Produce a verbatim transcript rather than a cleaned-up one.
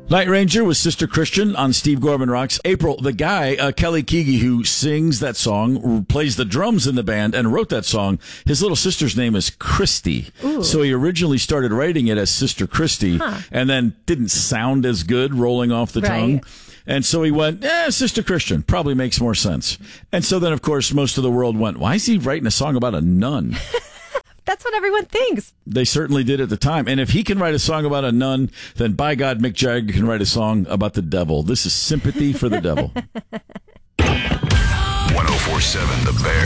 Night Ranger was Sister Christian on Steve Gorman Rocks. April, the guy, uh, Kelly Keagy, who sings that song, plays the drums in the band, and wrote that song, his little sister's name is Christy. Ooh. So he originally started writing it as Sister Christy, huh. and then didn't sound as good rolling off the right. tongue. And so he went, eh, Sister Christian, probably makes more sense. And so then, of course, most of the world went, why is he writing a song about a nun? That's what everyone thinks. They certainly did at the time. And if he can write a song about a nun, then by God, Mick Jagger can write a song about the devil. This is Sympathy for the Devil. one oh four point seven The Bear.